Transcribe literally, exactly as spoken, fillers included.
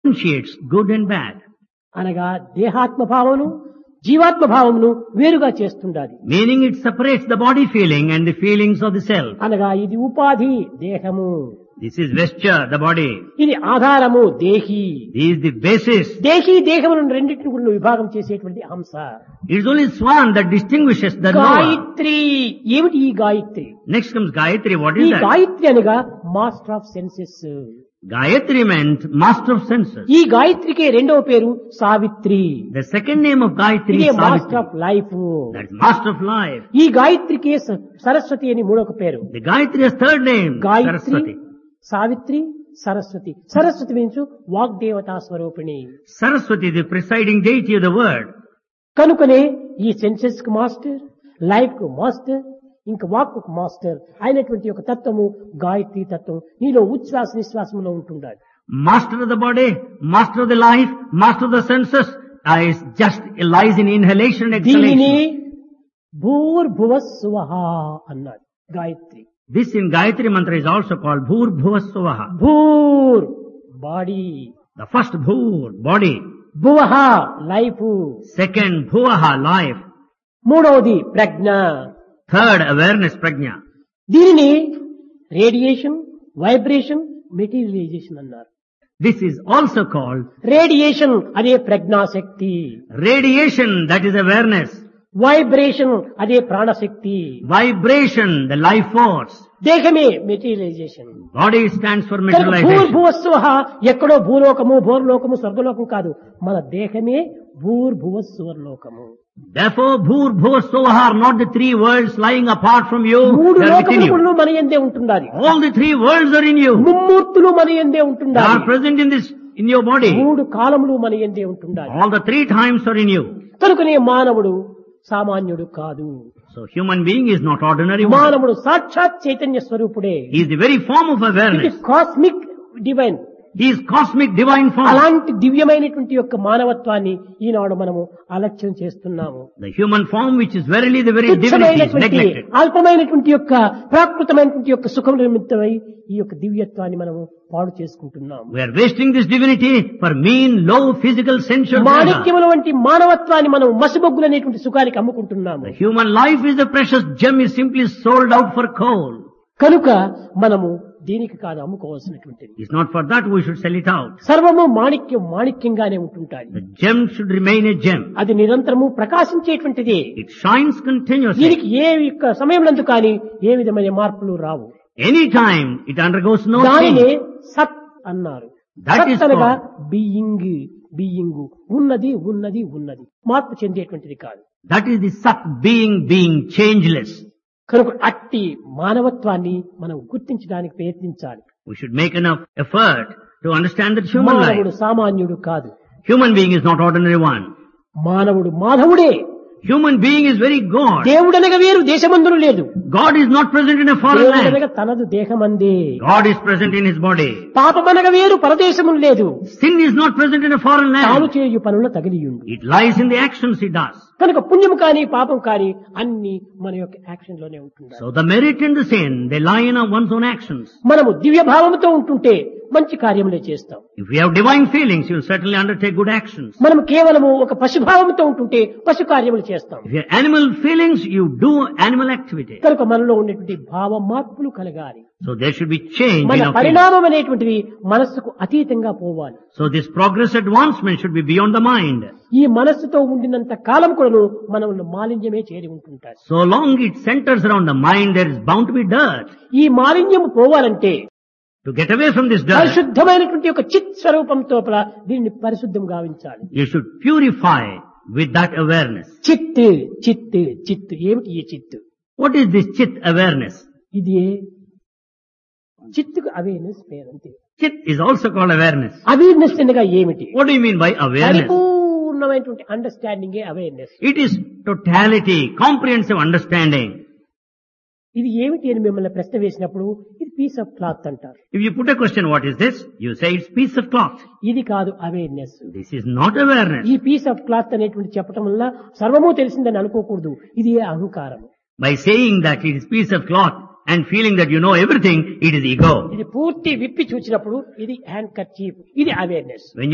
differentiates good and bad. అనగా దేహాత్మ భావమును జీవాత్మ భావమును వేరుగా చేస్తుండాలి. Meaning it separates the body feeling and the feelings of the self. అనగా ఇది ఉపాధి దేహము, This is vesture, the body. ఇది ఆధారము దేహి. This is the basis. దేహి దేహములను రెండింటిని కూడా విభాగం చేసేటువంటి అంశ. It is only Swan that distinguishes the knower. Gayatri ఏమిటి ఈ Gayatri? Next comes Gayatri. What ఈ is that? గాయత్రి అనగా master of senses. Gayatri meant master of senses. ఈ గాయత్రికి రెండవ పేరు Savitri. The second name of Gayatri ఇదే is master Savitri. Of life. That is master of life. ఈ గాయత్రికి స- సరస్వతి అని మూడొక పేరు. The Gayatri has third name, Gayatri Saraswati. Savitri Saraswati. Saraswati means వాగ్దేవతా స్వరూపిణి. Saraswati, the presiding deity of the word. కనుకనే ఈ సెన్సెస్ కు మాస్టర్, లైఫ్ కు మాస్టర్, ఇంకా వాక్ కు మాస్టర్ అయినటువంటి ఒక తత్వము గాయత్రి తత్వం నీలో ఉచ్ఛ్వాస నిశ్వాసంలో ఉంటుండాలి. Master of the body, master of the life, master of the senses, uh, is just lies in inhalation and దీనిని exhalation. భూర్భువ స్వహ అన్నాడు Gayatri. This in Gayatri mantra is also called Bhur Bhuvasvaha. భూర్ body, The first Bhur, body. భువహ life, Second Bhuvaha, life. మూడవది ప్రజ్ఞ. Third, awareness, prajna. దీనిని radiation, vibration, materialisation అన్నారు. This is also called radiation అదే ప్రజ్ఞాశక్తి, radiation, that is awareness. Vibration అదే ప్రాణశక్తి, Vibration, the life force. దేహమే materialisation. Body stands for భూర్ materialization. భువస్సువ ఎక్కడో భూలోకము భూర్లోకము స్వర్గలోకము కాదు, మన దేహమే భూర్ భువస్సువర్లోకము. Therefore, Bhur Bhuvasvaha are not the three worlds lying apart from you, మూడు they are within you. లోకములు మన యందే ఉంటుండాలి. All the three worlds are in you. ముమ్మూర్తులు మన యందే They ఉంటుండాలి. are present in this, in your body. మూడు కాలములు మన యందే ఉంటుండాలి. All the three times are in you. కనుకనే మానవుడు సామాన్యుడు కాదు. So human being is not ordinary one. మానవుడు సాక్షాత్ చైతన్య స్వరూపుడే. He is the very form of ఇది awareness. Cosmic divine. He is cosmic divine form. అలాంటి దివ్యమైనటువంటి యొక్క మానవత్వాన్ని ఈనాడు మనము అలక్ష్యం చేస్తున్నాము. The human form which is verily the very divinity is తుచ్చమైనటువంటి neglected. అల్పమైనటువంటి యొక్క ప్రాకృతమైనటువంటి యొక్క సుఖం నిమిత్తమై ఈ యొక్క దివ్యత్వాన్ని మనము పాడు చేసుకుంటున్నాము. We are wasting this divinity for mean, low, physical, sensual pleasure. మాణిక్యముల వంటి మానవత్వాన్ని మనం మసిబొగ్గులు అనేటువంటి సుఖానికి అమ్ముకుంటున్నాము. The human life is a precious gem is simply sold out for coal. కనుక మనము దీనికి కాదు అమ్ముకోవాల్సినటువంటిది. It's not for that we should sell it out. సర్వము మాణిక్యం మాణిక్యంగానే ఉంటుంటాయి. The gem should remain a gem. అది నిరంతరము ప్రకాశించేటువంటిది. It shines continuously. దీనికి ఏ యొక్క సమయంలో కానీ ఏ విధమైన మార్పులు రావు. Anytime it undergoes no దానినే change. సత్ అన్నారు. That సత్ is అనగా called- బీయింగ్, బీయింగ్ ఉన్నది ఉన్నది ఉన్నది మార్పు చెందేటువంటిది కాదు. That is the Sat being, being changeless. కనుక అట్టి మానవత్వాన్ని మనం గుర్తించడానికి ప్రయత్నించాలి. We should make enough effort to understand that human మానవుడు life, సామాన్యుడు కాదు. human being is not ordinary one. మానవుడు మాధవుడే. Human being is very God. దేవుడనగా వేరు దేశమందులు లేదు. God is not present in a foreign land. దేవుడనగా తనదు దేహమందే. God is present in his body. పాపమనగా వేరు పరదేశములు లేదు. Sin is not present in a foreign తాను land. చేయు పనుల తగిలియుండు. It lies in the actions he does. కనుక పుణ్యము కానీ పాపం కానీ అన్ని మన యొక్క యాక్షన్ లోనే ఉంటుండాలి. So the merit and the sin, they lie in one's own actions. మనము దివ్య భావంతో ఉంటుంటే మంచి కార్యములే చేస్తాం. If we have divine feelings, you will certainly undertake good actions. మనం కేవలము ఒక పశుభావంతో ఉంటుంటే పశు కార్యములు చేస్తాం. If you have animal feelings, you do animal activity. కనుక మనలో ఉన్నటువంటి భావ మార్పులు కలగాలి. So there should be change మన in our feelings. పరిణామం అనేటువంటివి మనస్సుకు అతీతంగా పోవాలి. So this progress advancement should be beyond the mind. ఈ మనస్సుతో ఉండినంత కాలం కూడాను మనల్ని మాలిన్యమే చేరి ఉంటుంటారు. So long it centers around the mind, there is bound to be dirt. ఈ మాలిన్యం పోవాలంటే To get away from this dirt, పరిశుద్ధమైనటువంటి ఒక చిత్ స్వరూపంతో దీన్ని పరిశుద్ధం గావించాలి. you should purify with that awareness. చిత్ చిత్ చిత్ ఏమిటి ఈ చిత్? What is this chit awareness? ఇది చిత్తుకు awareness పేరంతే. Chit is also called awareness. Awareness అనగా ఏమిటి? What do you mean by awareness? పరిపూర్ణమైనటువంటి అండర్స్టాండింగే awareness. It is totality, comprehensive understanding. ఇది ఏమిటి అని మిమ్మల్ని ప్రశ్న వేసినప్పుడు ఇది పీస్ ఆఫ్ క్లాత్ అంటారు. If you put a question, what is this? You say it's piece of cloth. ఇది కాదు awareness. This is not awareness. ఈ పీస్ ఆఫ్ క్లాత్ అనేటువంటి చెప్పడం వల్ల సర్వము తెలిసిందని అనుకోకూడదు. ఇది అహంకారం. By saying that it is piece of cloth and feeling that you know everything, it is ego. ఇది పూర్తి విప్పి చూసినప్పుడు ఇది హ్యాండ్ కర్చీఫ్, ఇది అవేర్నెస్. When